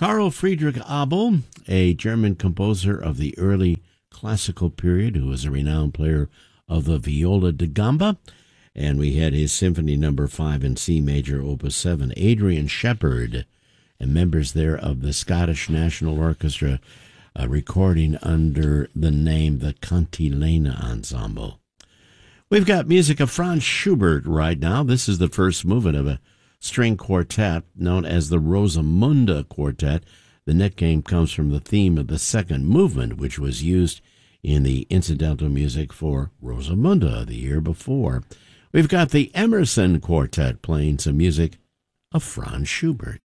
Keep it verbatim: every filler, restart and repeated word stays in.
Carl Friedrich Abel, a German composer of the early classical period who was a renowned player of the viola da gamba, and we had his Symphony Number Five in C Major, Opus Seven. Adrian Shepherd, and members there of the Scottish National Orchestra, uh, recording under the name the Cantilena Ensemble. We've got music of Franz Schubert right now. This is the first movement of a string quartet known as the Rosamunde Quartet. The nickname comes from the theme of the second movement, which was used in the incidental music for Rosamunde the year before. We've got the Emerson Quartet playing some music of Franz Schubert.